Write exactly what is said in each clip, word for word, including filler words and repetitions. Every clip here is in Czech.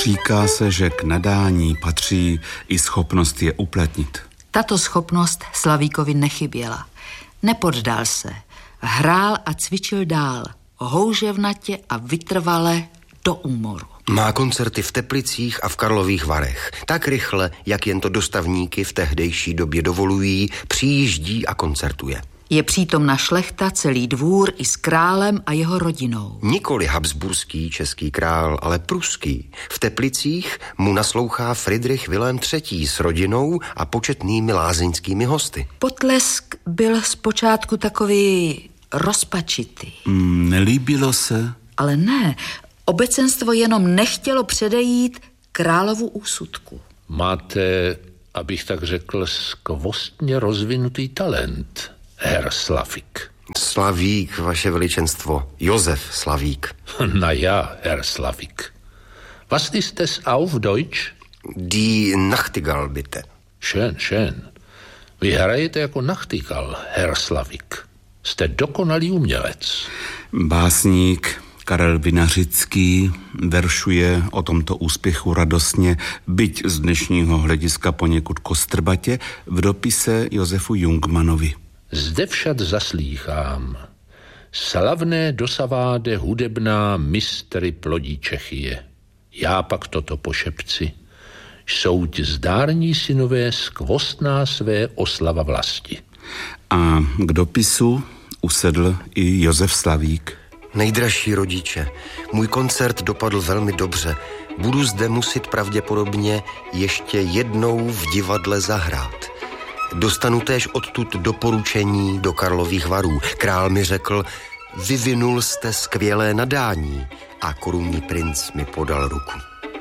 Říká se, že k nadání patří i schopnost je uplatnit. Tato schopnost Slavíkovi nechyběla. Nepoddal se. Hrál a cvičil dál. Houževnatě a vytrvale do úmoru. Má koncerty v Teplicích a v Karlových Varech. Tak rychle, jak jen to dostavníky v tehdejší době dovolují, přijíždí a koncertuje. Je přítomna šlechta, celý dvůr i s králem a jeho rodinou. Nikoli habsburský český král, ale pruský. V Teplicích mu naslouchá Fridrich Vilém třetí. s rodinou a početnými lázeňskými hosty. Potlesk byl zpočátku takový rozpačitý. Mm, nelíbilo se? Ale ne, obecenstvo jenom nechtělo předejít královu úsudku. Máte, abych tak řekl, skvostně rozvinutý talent, Herr Slavík. Slavík, vaše veličenstvo. Josef Slavík. Na ja, Herr Slavík. Was ist es auf Deutsch? Die Nachtigall, bitte. Schön, schön. Vy hrajete jako Nachtigall, Herr Slavík. Jste dokonalý umělec. Básník Karel Vinařický veršuje o tomto úspěchu radostně, byť z dnešního hlediska poněkud kostrbatě, v dopise Josefu Jungmannovi. Zde však zaslýchám. Slavné dosaváde hudebná mistry plodí Čechie. Já pak toto pošepci. Jsou ti zdární synové skvostná své oslava vlasti. A k dopisu usedl i Josef Slavík. Nejdražší rodiče, můj koncert dopadl velmi dobře. Budu zde muset pravděpodobně ještě jednou v divadle zahrát. Dostanu též odtud doporučení do Karlových Varů. Král mi řekl, vyvinul jste skvělé nadání, a korunní princ mi podal ruku.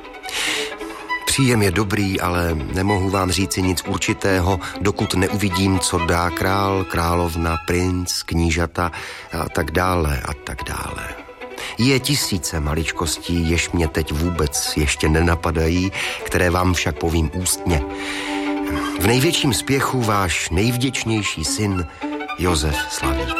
Příjem je dobrý, ale nemohu vám říci nic určitého, dokud neuvidím, co dá král, královna, princ, knížata a tak dále a tak dále. Je tisíce maličkostí, jež mě teď vůbec ještě nenapadají, které vám však povím ústně. V největším spěchu váš nejvděčnější syn Josef Slavík.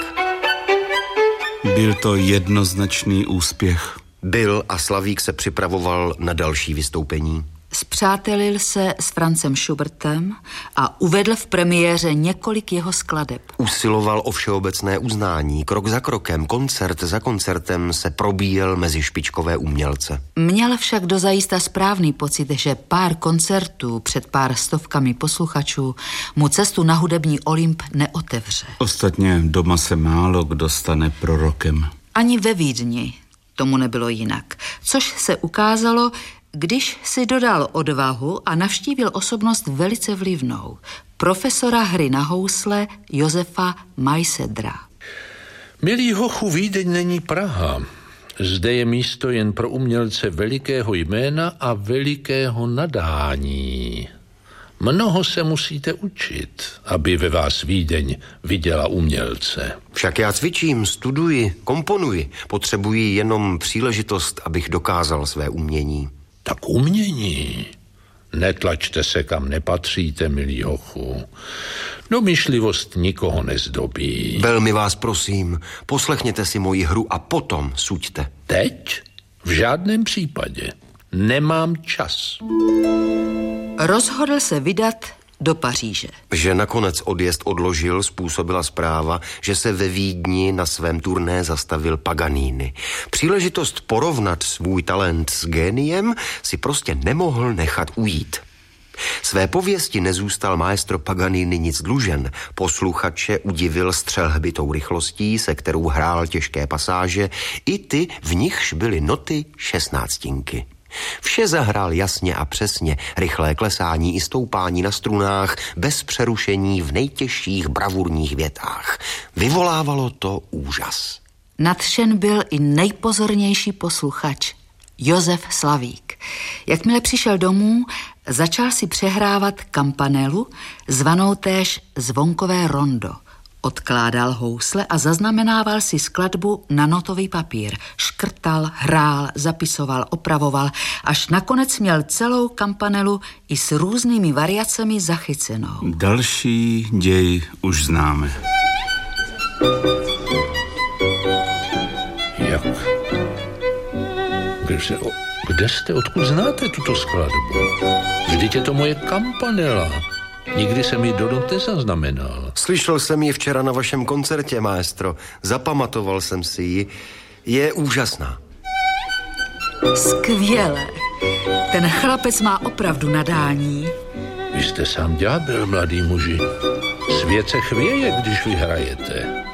Byl to jednoznačný úspěch. Byl a Slavík se připravoval na další vystoupení. Spřátelil se s Francem Schubertem a uvedl v premiéře několik jeho skladeb. Usiloval o všeobecné uznání. Krok za krokem, koncert za koncertem se probíjel mezi špičkové umělce. Měl však dozajista správný pocit, že pár koncertů před pár stovkami posluchačů mu cestu na hudební Olymp neotevře. Ostatně doma se málo kdo stane prorokem. Ani ve Vídni tomu nebylo jinak. Což se ukázalo, když si dodal odvahu a navštívil osobnost velice vlivnou, profesora hry na housle Josefa Majsedra. Milý hochu, Vídeň není Praha. Zde je místo jen pro umělce velikého jména a velikého nadání. Mnoho se musíte učit, aby ve vás Vídeň viděla umělce. Však já cvičím, studuji, komponuji. Potřebuji jenom příležitost, abych dokázal své umění. Tak umění. Netlačte se, kam nepatříte, milý hochu. Domyšlivost nikoho nezdobí. Velmi vás prosím, poslechněte si moji hru a potom suďte. Teď? V žádném případě. Nemám čas. Rozhodl se vydat do Paříže. Že nakonec odjezd odložil, způsobila zpráva, že se ve Vídni na svém turné zastavil Paganini. Příležitost porovnat svůj talent s géniem si prostě nemohl nechat ujít. Své pověsti nezůstal maestro Paganini nic dlužen. Posluchače udivil střelhbitou rychlostí, se kterou hrál těžké pasáže, i ty, v nichž byly noty šestnáctinky. Vše zahrál jasně a přesně, rychlé klesání i stoupání na strunách, bez přerušení v nejtěžších bravurních větách. Vyvolávalo to úžas. Nadšen byl i nejpozornější posluchač, Josef Slavík. Jakmile přišel domů, začal si přehrávat kampanelu, zvanou též zvonkové rondo. Odkládal housle a zaznamenával si skladbu na notový papír. Škrtal, hrál, zapisoval, opravoval, až nakonec měl celou kampanelu i s různými variacemi zachycenou. Další děj už známe. Jak? Když se... Kde jste, odkud znáte tuto skladbu? Vždyť je to moje kampanela. Nikdy jsem ji do not nezaznamenal. Slyšel jsem ji včera na vašem koncertě, maestro. Zapamatoval jsem si ji. Je úžasná. Skvěle. Ten chlapec má opravdu nadání. Vy jste sám ďábel, mladý muži. Svět se chvěje, když vy hrajete.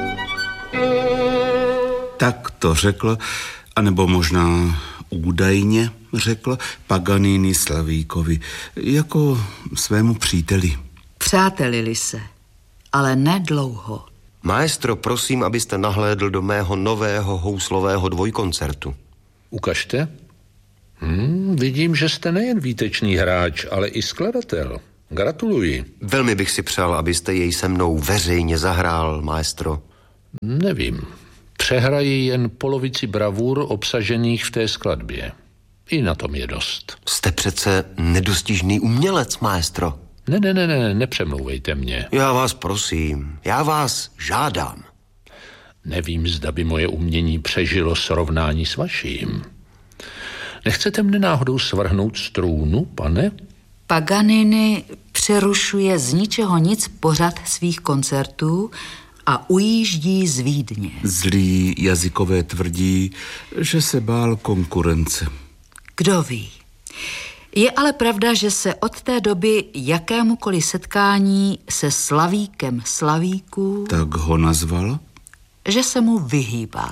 Tak to řekl, anebo možná údajně řekl Paganini Slavíkovi, jako svému příteli. Přátelili se, ale ne dlouho. Maestro, prosím, abyste nahlédl do mého nového houslového dvojkoncertu. Ukažte. Hmm, vidím, že jste nejen výtečný hráč, ale i skladatel. Gratuluji. Velmi bych si přál, abyste jej se mnou veřejně zahrál, maestro. Nevím. Přehraji jen polovici bravůr obsažených v té skladbě. I na tom je dost. Jste přece nedostižný umělec, maestro. Ne, ne, ne, ne, nepřemlouvejte mě. Já vás prosím, já vás žádám. Nevím, zda by moje umění přežilo srovnání s vaším. Nechcete mne náhodou svrhnout z trůnu, pane? Paganini přerušuje z ničeho nic pořad svých koncertů a ujíždí z Vídně. Zlí jazykové tvrdí, že se bál konkurence. Kdo ví? Je ale pravda, že se od té doby jakémukoliv setkání se Slavíkem Slavíků, Tak ho nazval? že se mu vyhýbal.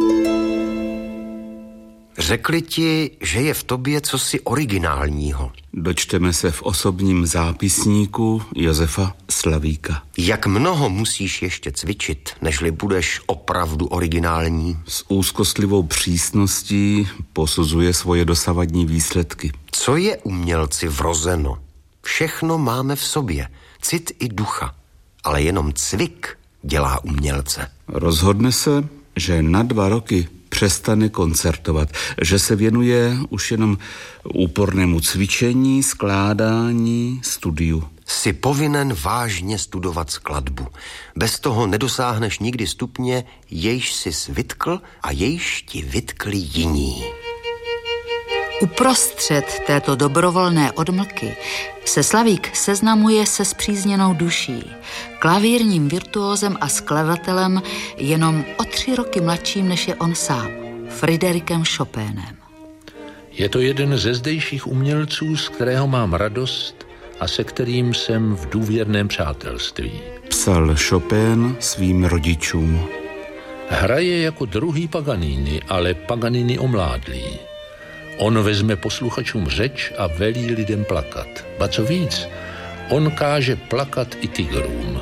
Řekli ti, že je v tobě cosi originálního. Dočteme se v osobním zápisníku Josefa Slavíka. Jak mnoho musíš ještě cvičit, nežli budeš opravdu originální? S úzkostlivou přísností posuzuje svoje dosavadní výsledky. Co je umělci vrozeno? Všechno máme v sobě, cit i ducha, ale jenom cvik dělá umělce. Rozhodne se, že na dva roky přestane koncertovat, že se věnuje už jenom úpornému cvičení, skládání, studiu. Jsi povinen vážně studovat skladbu. Bez toho nedosáhneš nikdy stupně, jejž jsi vytkl a jejž ti vytkli jiní. Uprostřed této dobrovolné odmlky se Slavík seznamuje se spřízněnou duší, klavírním virtuózem a skladatelem jenom o tři roky mladším než je on sám, Friderikem Chopinem. Je to jeden ze zdejších umělců, z kterého mám radost a se kterým jsem v důvěrném přátelství. Psal Chopin svým rodičům. Hraje jako druhý Paganini, ale Paganini omládlý. On vezme posluchačům řeč a velí lidem plakat. Ba co víc, on káže plakat i tigrům.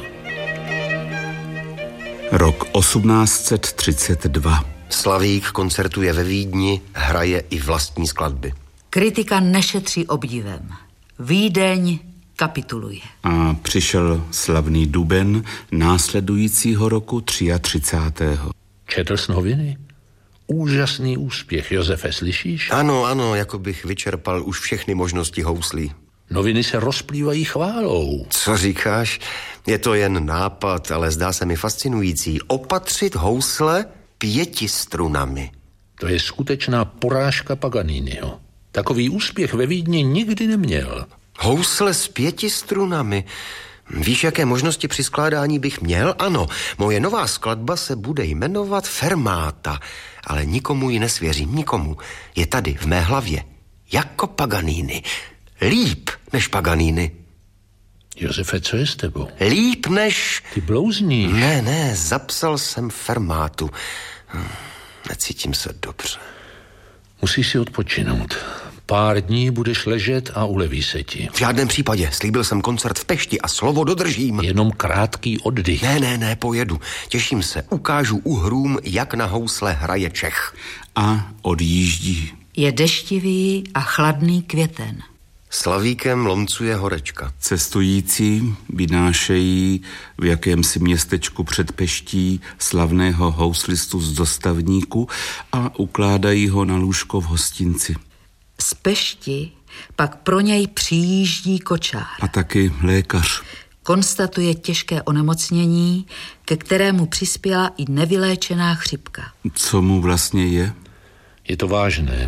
Rok osmnáct set třicet dva. Slavík koncertuje ve Vídni, hraje i vlastní skladby. Kritika nešetří obdivem. Vídeň kapituluje. A přišel slavný duben následujícího roku třicátého třetího Četl jsi noviny? Úžasný úspěch, Josefe, slyšíš? Ano, ano, jako bych vyčerpal už všechny možnosti houslí. Noviny se rozplývají chválou. Co říkáš? Je to jen nápad, ale zdá se mi fascinující. Opatřit housle pěti strunami. To je skutečná porážka Paganiniho. Takový úspěch ve Vídni nikdy neměl. Housle s pěti strunami. Víš, jaké možnosti při skládání bych měl? Ano, moje nová skladba se bude jmenovat Fermáta, ale nikomu ji nesvěřím, nikomu. Je tady, v mé hlavě. Jako Paganini. Líp než Paganini. Josefe, co je s tebou? Líp než... Ty blouzníš. Ne, ne, zapsal jsem Fermátu. Necítím se dobře. Musíš si odpočinout. Pár dní budeš ležet a uleví se ti. V žádném případě. Slíbil jsem koncert v Pešti a slovo dodržím. Jenom krátký oddych. Ne, ne, ne, pojedu. Těším se. Ukážu uhrům, jak na housle hraje Čech. A odjíždí. Je deštivý a chladný květen. Slavíkem lomcuje horečka. Cestující vynášejí v jakémsi městečku před Peští slavného houslistu z dostavníku a ukládají ho na lůžko v hostinci. Z Pešti pak pro něj přijíždí kočár. A taky lékař. Konstatuje těžké onemocnění, ke kterému přispěla i nevyléčená chřipka. Co mu vlastně je? Je to vážné.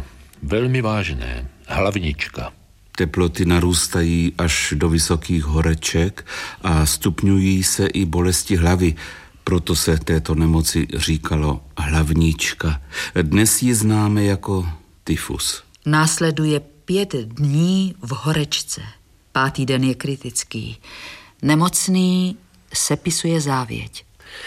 Velmi vážné. Hlavnička. Teploty narůstají až do vysokých horeček a stupňují se i bolesti hlavy. Proto se této nemoci říkalo hlavnička. Dnes ji známe jako tyfus. Následuje pět dní v horečce. Pátý den je kritický. Nemocný sepisuje závěť.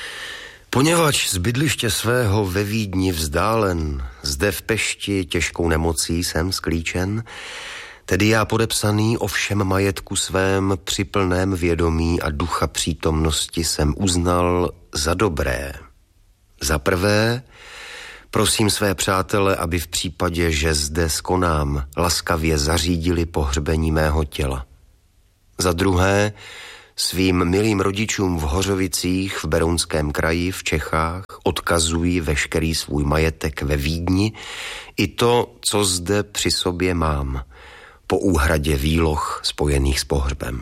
Poněvadž z bydliště svého ve Vídni vzdálen, zde v Pešti těžkou nemocí jsem sklíčen, tedy já podepsaný o všem majetku svém při plném vědomí a ducha přítomnosti jsem uznal za dobré. Za prvé, prosím své přátele, aby v případě, že zde skonám, laskavě zařídili pohřbení mého těla. Za druhé, svým milým rodičům v Hořovicích, v Berounském kraji, v Čechách, odkazují veškerý svůj majetek ve Vídni i to, co zde při sobě mám, po úhradě výloh spojených s pohřbem.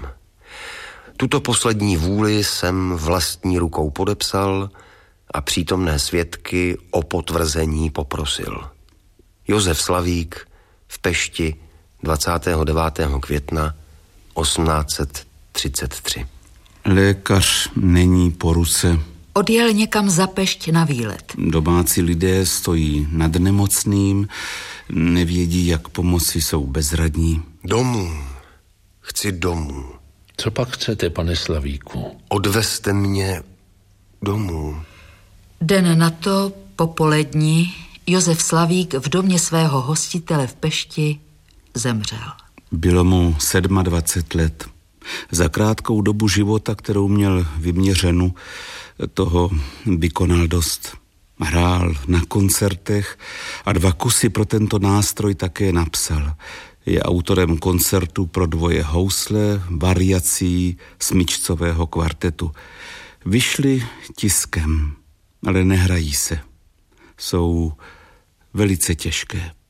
Tuto poslední vůli jsem vlastní rukou podepsal a přítomné svědky o potvrzení poprosil. Josef Slavík v Pešti dvacátého devátého května osmnáct set třicet tři. Lékař není po ruce. Odjel někam za Pešť na výlet. Domácí lidé stojí nad nemocným, nevědí, jak pomoci, jsou bezradní. Domů. Chci domů. Co pak chcete, pane Slavíku? Odvezte mě domů. Den na to, popolední, Josef Slavík v domě svého hostitele v Pešti zemřel. Bylo mu dvacet sedm let. Za krátkou dobu života, kterou měl vyměřenu, toho vykonal dost. Hrál na koncertech a dva kusy pro tento nástroj také napsal. Je autorem koncertů pro dvoje housle, variací smyčcového kvartetu. Vyšly tiskem, ale nehrají se. Jsou velice těžké.